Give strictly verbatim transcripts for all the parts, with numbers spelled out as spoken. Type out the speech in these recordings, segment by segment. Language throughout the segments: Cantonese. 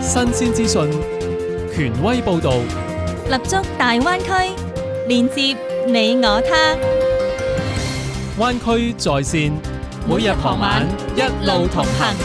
新鮮資訊，權威報導， 立足大灣區，連接你我他。 灣區在線，每日傍晚一路同行。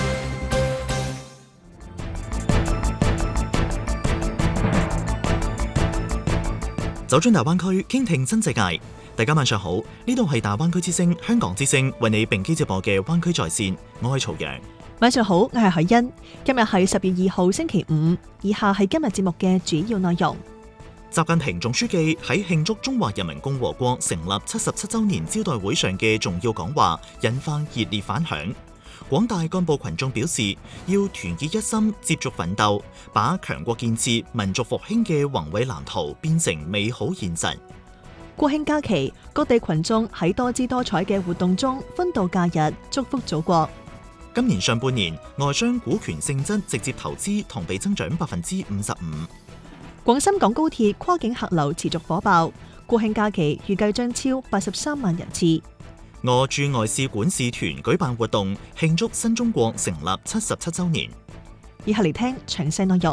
走進大灣區，傾聽新世界。大家晚上好，呢度係大灣區之聲香港之聲為你並機直播嘅灣區在線，我係曹陽。 晚上好，我係海欣。今日係十月二號星期五，以下係今日節目嘅主要內容。 習近平總書記喺慶祝中華人民共和國成立七十七週年招待會上嘅重要講話引發熱烈反響。廣大幹部群眾表示，要團結一心，接續奮鬥，把強國建設、民族復興嘅宏偉藍圖變成美好現實。 國慶假期，各地群眾喺多姿多彩嘅活動中歡度假日，祝福祖國。 今年上半年，外商股權性質直接投資同比增長百分之五十五。 廣深港高鐵跨境客流持續火爆，國慶假期預計將超八十三萬人次。 俄駐外使館使團舉辦活動，慶祝新中國成立七十七週年。 以下嚟聽詳細內容。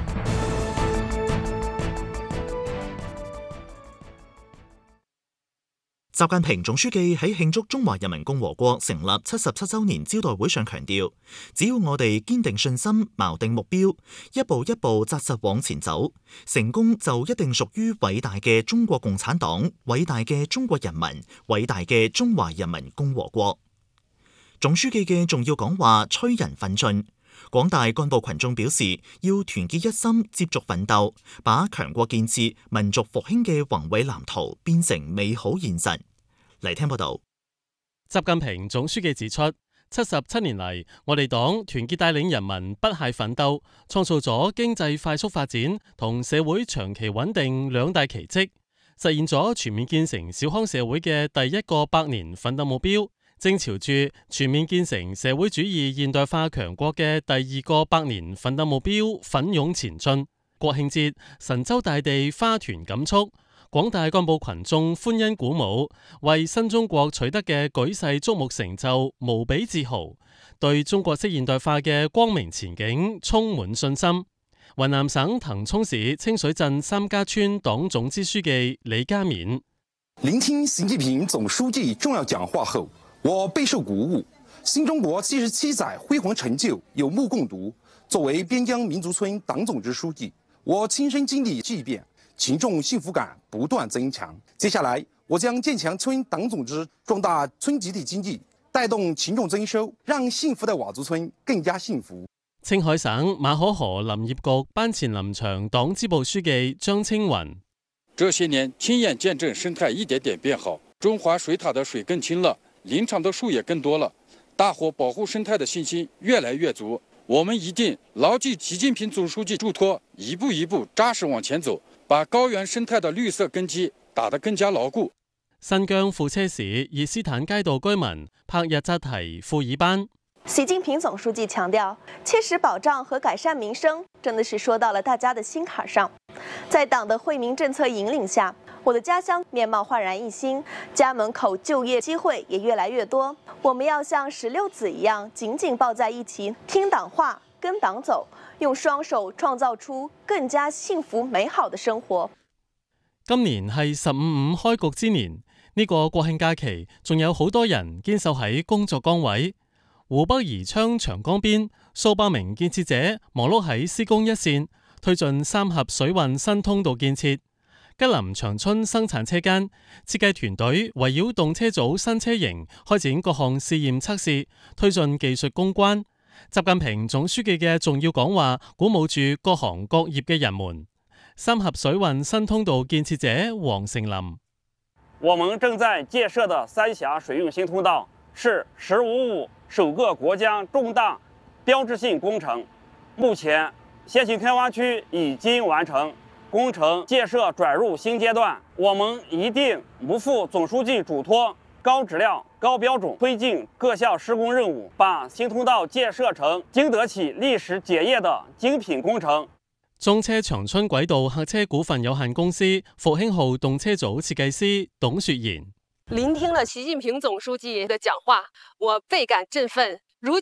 習近平總書記喺慶祝中華人民共和國成立七十七週年招待會上強調，只要我哋堅定信心、錨定目標，一步一步紮實往前走，成功就一定屬於偉大嘅中國共產黨、偉大嘅中國人民、偉大嘅中華人民共和國。總書記嘅重要講話催人奮進。廣大幹部群眾表示，要團結一心，接續奮鬥，把強國建設、民族復興嘅宏偉藍圖變成美好現實。嚟聽報道。 習近平總書記指出，七十七年嚟，我哋黨團結帶領人民不懈奮鬥，創造咗經濟快速發展同社會長期穩定兩大奇蹟，實現咗全面建成小康社會嘅第一個百年奮鬥目標，正朝住全面建成社會主義現代化強國嘅第二個百年奮鬥目標奮勇前進。國慶節，神州大地花團錦簇，廣大幹部群眾歡欣鼓舞，為新中國取得嘅舉世矚目成就無比自豪，對中國式現代化嘅光明前景充滿信心。雲南省騰衝市清水鎮三家村黨總支書記李家勉： 聆聽習近平總書記重要講話後，我備受鼓舞。新中國七十七載輝煌成就有目共睹。作為邊疆民族村黨總支書記，我親身經歷巨變，群眾幸福感不斷增強。接下來，我將建強村黨組織，壯大村集體經濟，帶動群眾增收，讓幸福的佤族村更加幸福。 青海省馬可河林業局班前林場黨支部書記張青雲： 這些年親眼見證生態一點點變好，中華水塔的水更清了，林場的樹也更多了，大伙保護生態的信心越來越足。我們一定牢記習近平總書記囑託，一步一步扎實往前走，把高原生態的綠色根基打得更加牢固。 新疆庫車市伊斯坦街道居民帕日扎提庫爾班： 習近平總書記強調，切實保障和改善民生，真的是說到了大家的心坎上。在黨的惠民政策引領下，我的家鄉面貌煥然一新，家門口就業機會也越來越多。我們要像石榴籽一樣緊緊抱在一起，聽黨話，跟黨走，用雙手創造出更加幸福美好的生活。 今年係十五五開局之年，呢個國慶假期仲有好多人堅守喺工作崗位。湖北宜昌長江邊，數百名建設者忙碌喺施工一線，推進三峽水運新通道建設。吉林長春生產車間設計團隊圍繞動車組新車型開展各項試驗測試，推進技術攻關。習近平總書記嘅重要講話鼓舞住各行各業嘅人們。三峽水運新通道建設者黃成林： 我們正在建設的三峽水運新通道是“十五五”首個國家重大標誌性工程，目前先行開挖區已經完成。工程建設轉入新階段，我們一定不負總書記囑託，高質量、高標準推進各項施工任務，把新通道建設成經得起歷史檢驗的精品工程。 中車長春軌道客車股份有限公司復興號動車組設計師董雪賢： 聆聽了習近平總書記的講話，我倍感振奮。如今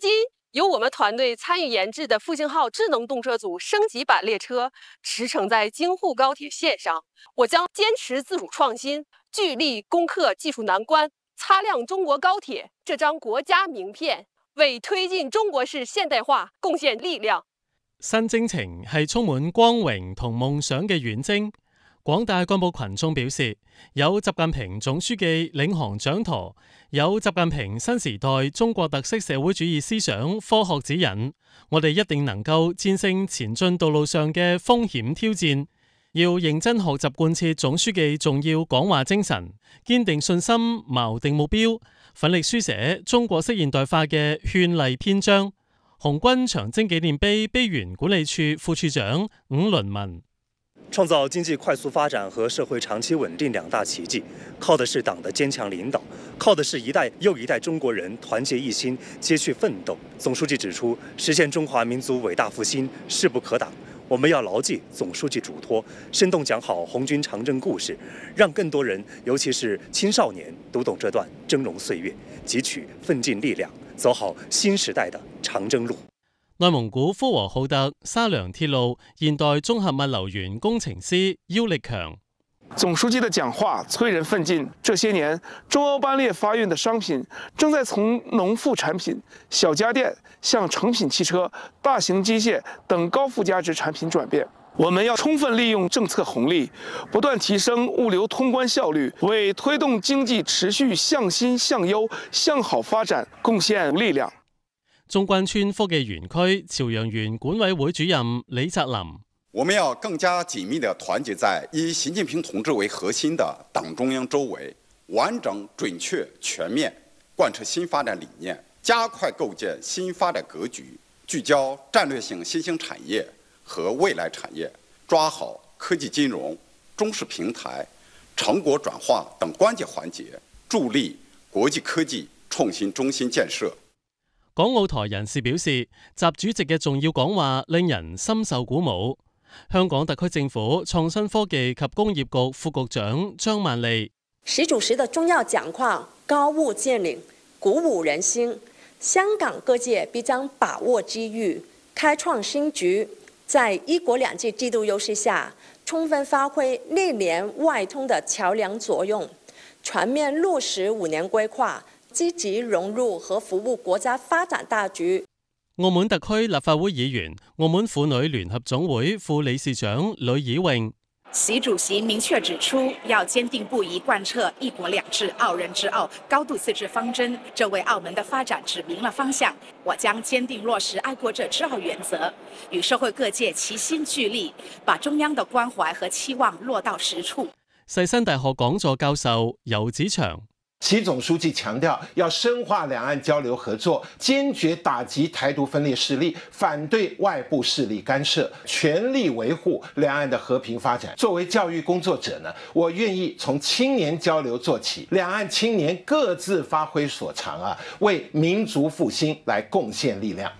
由我们团队参与研制的复兴号智能动车组升级版列车驰骋在京沪高铁线上，我将坚持自主创新，聚力攻克技术难关，擦亮中国高铁这张國家名片，為推進中國式現代化貢獻力量。 新征程係充滿光榮同夢想嘅遠征。廣大幹部群眾表示，有習近平總書記領航掌舵，有習近平新時代中國特色社會主義思想科學指引，我哋一定能夠戰勝前進道路上嘅風險挑戰。要認真學習貫徹總書記重要講話精神，堅定信心，錨定目標，奮力書寫中國式現代化嘅勸勵篇章。紅軍長征紀念碑碑園管理處副處長伍倫文。 創造經濟快速發展和社會長期穩定兩大奇蹟，靠的是黨的堅強領導，靠的是一代又一代中國人團結一心，接續奮鬥。總書記指出，實現中華民族偉大復興勢不可擋，我們要牢記總書記囑託，生動講好紅軍長征故事，讓更多人，尤其是青少年讀懂這段峥嵘歲月，汲取奮進力量，走好新時代的長征路。 內蒙古呼和浩特沙良鐵路現代綜合物流園工程師姚力強。 總書記的講話催人奮進。這些年，中歐班列發運的商品正在從農副產品、小家電向成品汽車、大型機械等高附加值產品轉變。我們要充分利用政策紅利，不斷提升物流通關效率，為推動經濟持續向新向優向好發展貢獻力量。 中關村科技園區朝陽園管委會主任李澤林： 我們要更加緊密地團結在以習近平同志為核心的黨中央周圍，完整、準確、全面貫徹新發展理念，加快構建新發展格局，聚焦戰略性新興產業和未來產業，抓好科技金融、中式平台、成果轉化等關鍵環節，助力國際科技創新中心建設。 港澳台人士表示，習主席嘅重要講話令人深受鼓舞。香港特區政府創新科技及工業局副局長張曼莉： 習主席的重要講話高屋建瓴，鼓舞人心。香港各界必將把握機遇，開創新局，在一國兩制制度優勢下，充分發揮內聯外通的橋樑作用，全面落實五年規劃，積極融入和服務國家發展大局。 澳門特區立法會議員、澳門婦女聯合總會副理事長呂以穎： 習主席明確指出，要堅定不移貫徹一國兩制、澳人治澳、高度自治方針，這為澳門的發展指明了方向。我將堅定落實愛國者治澳原則，與社會各界齊心聚力，把中央的關懷和期望落到實處。世新大學講座教授游子祥： 習總書記強調要深化兩岸交流合作，堅決打擊台獨分裂勢力，反對外部勢力干涉，全力維護兩岸的和平發展。作為教育工作者呢，我願意從青年交流做起，兩岸青年各自發揮所長啊，為民族復興來貢獻力量。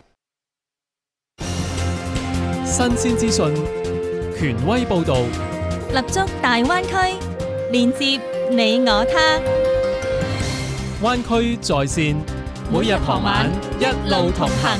新鮮資訊，權威報導， 立足大灣區，連接你我他。 灣區在線，每日傍晚一路同行。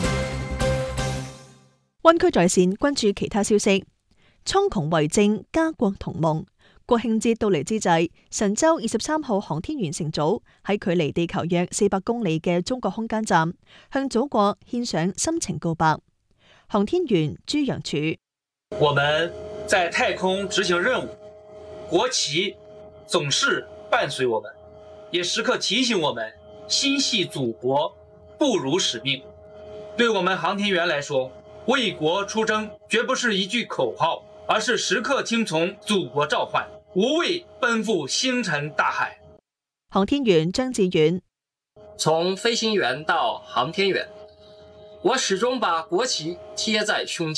灣區在線關注其他消息。蒼穹為證，家國同夢。國慶節到嚟之際，神舟二十三號航天員乘組喺距離地球約四百公里嘅中國空間站，向祖國獻上深情告白。航天員朱楊柱： 我們在太空執行任務，國旗總是伴隨我們，也時刻提醒我們心繫祖國，不辱使命。對我們航天員來說，為國出征絕不是一句口號，而是時刻聽從祖國召喚，無畏奔赴星辰大海。 航天員張志遠： 從飛行員到航天員，我始終把國旗貼在胸前。